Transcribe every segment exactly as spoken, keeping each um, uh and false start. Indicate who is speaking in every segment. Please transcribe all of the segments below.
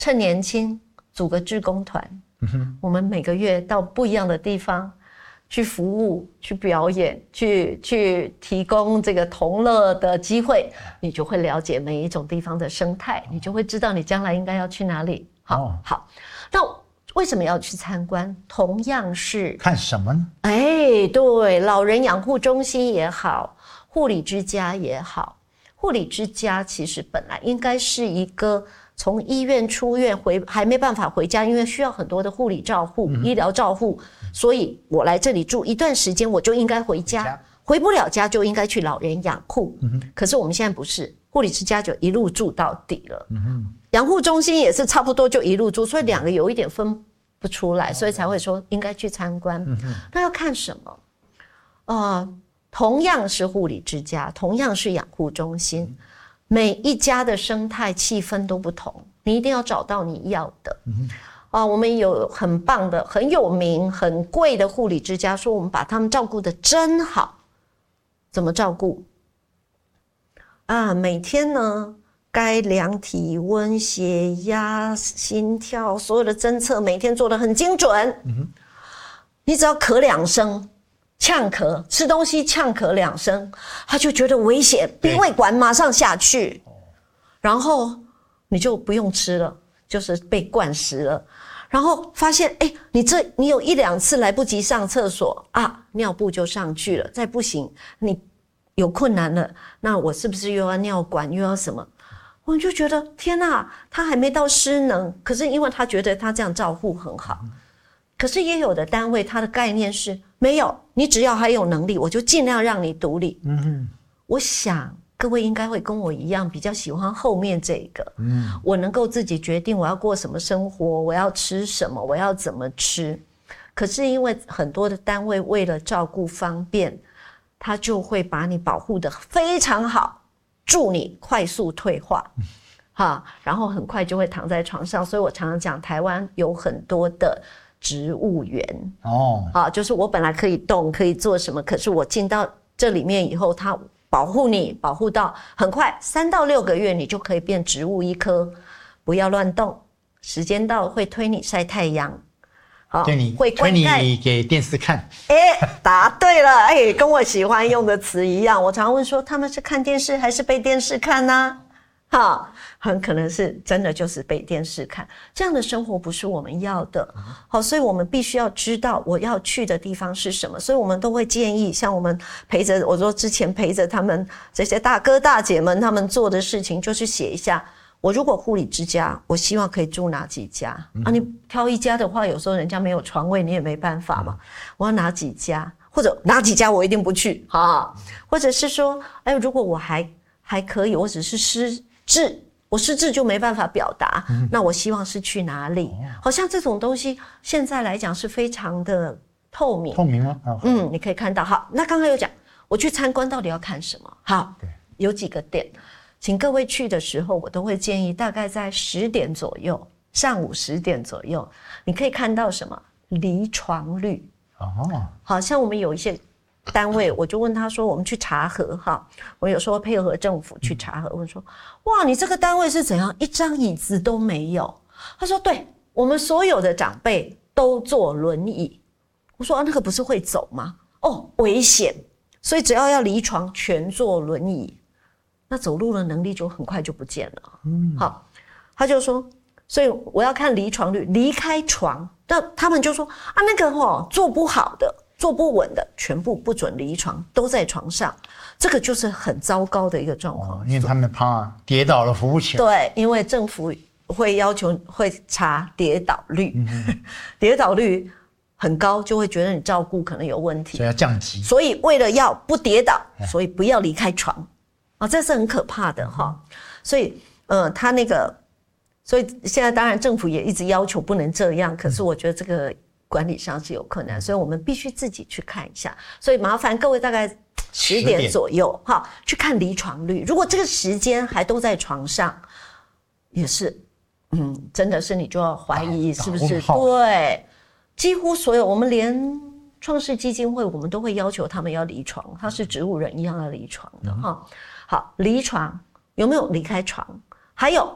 Speaker 1: 趁年轻组个志工团，嗯、我们每个月到不一样的地方去服务、去表演、去去提供这个同乐的机会，你就会了解每一种地方的生态，你就会知道你将来应该要去哪里。好，哦、好，那为什么要去参观？同样是
Speaker 2: 看什么呢？
Speaker 1: 哎，对，老人养护中心也好，护理之家也好，护理之家其实本来应该是一个从医院出院回还没办法回家，因为需要很多的护理照护、嗯、医疗照护，所以我来这里住一段时间，我就应该回家，回家回不了家就应该去老人养护。嗯、可是我们现在不是，护理之家就一路住到底了。嗯、养护中心也是差不多就一路住，所以两个有一点分不出来，所以才会说应该去参观。嗯、那要看什么？呃，同样是护理之家，同样是养护中心。嗯，每一家的生态气氛都不同，你一定要找到你要的。嗯啊，我们有很棒的、很有名、很贵的护理之家，说我们把他们照顾得真好。怎么照顾？啊，每天呢，该量体温、血压、心跳，所有的侦测，每天做得很精准。嗯，你只要咳两声。呛咳，吃东西呛咳两声，他就觉得危险，鼻胃管马上下去，然后你就不用吃了，就是被灌食了。然后发现，哎，你这你有一两次来不及上厕所啊，尿布就上去了，再不行，你有困难了，那我是不是又要尿管又要什么？我就觉得天哪，他还没到失能，可是因为他觉得他这样照护很好。可是也有的单位，它的概念是没有，你只要还有能力，我就尽量让你独立。嗯哼，我想各位应该会跟我一样，比较喜欢后面这个。嗯，我能够自己决定我要过什么生活，我要吃什么，我要怎么吃。可是因为很多的单位为了照顾方便，他就会把你保护得非常好，助你快速退化。嗯哈，然后很快就会躺在床上。所以我常常讲，台湾有很多的植物园哦，啊，就是我本来可以动，可以做什么，可是我进到这里面以后，它保护你，保护到很快三到六个月，你就可以变植物一棵，不要乱动，时间到会推你晒太阳，
Speaker 2: 好，对你会推你给电视看。
Speaker 1: 哎，答对了，哎，跟我喜欢用的词一样。我常问说，他们是看电视还是被电视看呢、啊？好，很可能是真的就是被电视看，这样的生活不是我们要的。好，所以我们必须要知道我要去的地方是什么。所以我们都会建议，像我们陪着，我说之前陪着他们这些大哥大姐们，他们做的事情就是写一下，我如果护理之家，我希望可以住哪几家、嗯、啊？你挑一家的话，有时候人家没有床位，你也没办法嘛。我要哪几家，或者哪几家我一定不去哈，或者是说，哎，如果我还还可以，我只是失智，我失智就没办法表达、嗯、那我希望是去哪里、哦、好像这种东西现在来讲是非常的透明
Speaker 2: 透明吗、哦、
Speaker 1: 嗯，你可以看到。好，那刚刚有讲我去参观到底要看什么。好，有几个点请各位去的时候，我都会建议大概在十点左右，上午十点左右，你可以看到什么离床率哦，好像我们有一些单位，我就问他说，我们去查核哈，我有时候配合政府去查核，问说，哇，你这个单位是怎样，一张椅子都没有？他说，对，我们所有的长辈都坐轮椅。我说，啊，那个不是会走吗？哦，危险，所以只要要离床，全坐轮椅，那走路的能力就很快就不见了。嗯，好，他就说，所以我要看离床率，离开床，那他们就说，啊，那个齁坐不好的。坐不稳的全部不准离床，都在床上，这个就是很糟糕的一个状况、哦。
Speaker 2: 因为他们怕跌倒了扶不起来。
Speaker 1: 对，因为政府会要求会查跌倒率，嗯、跌倒率很高，就会觉得你照顾可能有问题，
Speaker 2: 所以要降级。
Speaker 1: 所以为了要不跌倒，所以不要离开床啊，这是很可怕的哈。所以，呃，他那个，所以现在当然政府也一直要求不能这样，可是我觉得这个。管理上是有困难，所以我们必须自己去看一下。所以麻烦各位大概十点左右哈，去看离床率。如果这个时间还都在床上，也是，嗯，真的是你就要怀疑是不是对。几乎所有我们连创世基金会，我们都会要求他们要离床，他是植物人一样要离床的哈、嗯。好，离床有没有离开床？还有。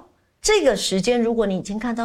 Speaker 1: 这个时间，如果你已经看到